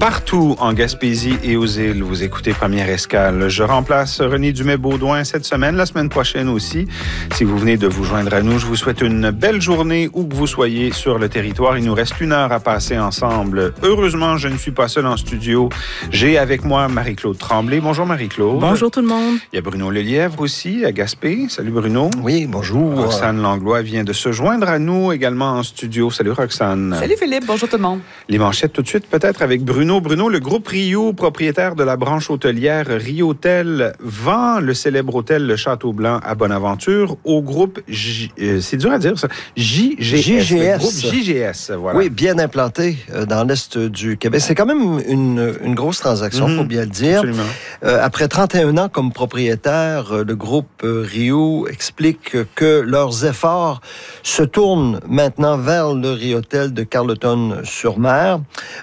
Partout en Gaspésie et aux îles, vous écoutez Première Escale. Je remplace René Dumais-Baudouin cette semaine, la semaine prochaine aussi. Si vous venez de vous joindre à nous, je vous souhaite une belle journée où que vous soyez sur le territoire. Il nous reste 1 heure à passer ensemble. Heureusement, je ne suis pas seul en studio. J'ai avec moi Marie-Claude Tremblay. Bonjour Marie-Claude. Bonjour tout le monde. Il y a Bruno Lelièvre aussi à Gaspé. Salut Bruno. Oui, bonjour. Roxane Langlois vient de se joindre à nous également en studio. Salut Roxane. Salut Philippe, bonjour tout le monde. Les manchettes tout de suite peut-être avec Bruno. Bruno, le groupe Rio, propriétaire de la branche hôtelière Rio Hôtel, vend le célèbre hôtel Le Château-Blanc à Bonaventure au groupe, c'est dur à dire ça, JGS. Le groupe JGS, voilà. Oui, bien implanté dans l'est du Québec. C'est quand même une grosse transaction, il faut bien le dire. Absolument. Après 31 ans comme propriétaire, le groupe Rio explique que leurs efforts se tournent maintenant vers le Rio Hôtel de Carleton-sur-Mer.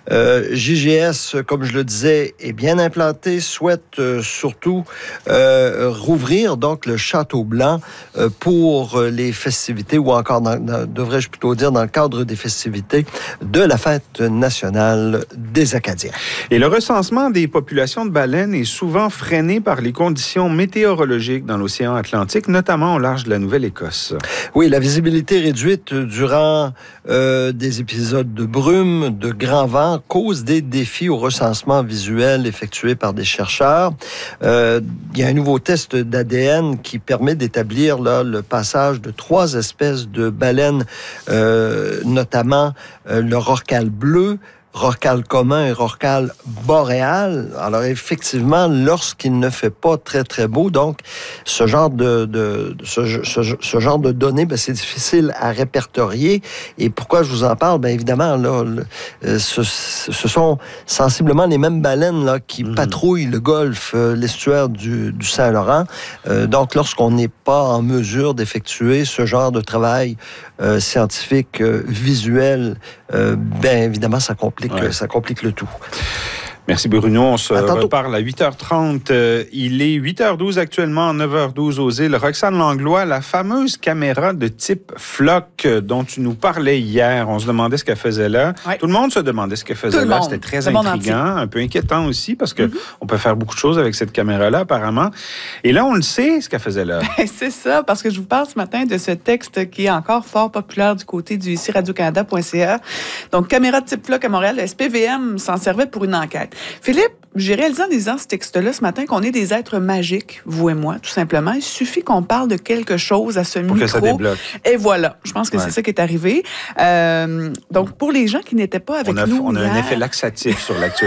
JGS, comme je le disais, est bien implanté, souhaite surtout rouvrir donc le Château-Blanc pour les festivités, ou encore, devrais-je plutôt dire, dans le cadre des festivités de la fête nationale des Acadiens. Et le recensement des populations de baleines est souvent freiné par les conditions météorologiques dans l'océan Atlantique, notamment au large de la Nouvelle-Écosse. Oui, la visibilité réduite durant des épisodes de brume, de grand vent, cause des défis au recensement visuel effectué par des chercheurs. Il y a un nouveau test d'ADN qui permet d'établir là, le passage de 3 espèces de baleines, notamment le rorqual bleu, rorqual commun et rorqual boréal. Alors effectivement, lorsqu'il ne fait pas très très beau, donc ce genre de données, c'est difficile à répertorier. Et pourquoi je vous en parle? Évidemment, là, ce sont sensiblement les mêmes baleines là qui patrouillent le golfe, l'estuaire du Saint-Laurent. Donc lorsqu'on n'est pas en mesure d'effectuer ce genre de travail scientifique visuel, évidemment, ça complique le tout. Merci Bruno. On se reparle à 8h30. Il est 8h12 actuellement, 9h12 aux îles. Roxane Langlois, la fameuse caméra de type floc dont tu nous parlais hier, on se demandait ce qu'elle faisait là. Oui. Tout le monde se demandait ce qu'elle faisait là. C'était très intriguant, un peu inquiétant aussi parce que on peut faire beaucoup de choses avec cette caméra-là apparemment. Et là, on le sait, ce qu'elle faisait là. C'est ça, parce que je vous parle ce matin de ce texte qui est encore fort populaire du côté du ici radiocanada.ca. Donc, caméra de type floc à Montréal, le SPVM s'en servait pour une enquête. Philippe, j'ai réalisé en lisant ce texte-là ce matin qu'on est des êtres magiques, vous et moi, tout simplement. Il suffit qu'on parle de quelque chose à ce micro. Pour que ça débloque. Et voilà, je pense que c'est ça qui est arrivé. Donc, pour les gens qui n'étaient pas avec nous on a hier, un effet laxatif sur l'actualité.